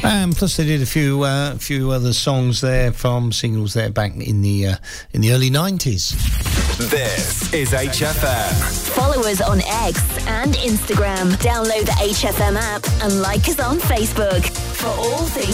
Plus they did a few other songs there from singles there back in the early 90s. This is HFM. Follow us on X and Instagram. Download the HFM app and like us on Facebook for all things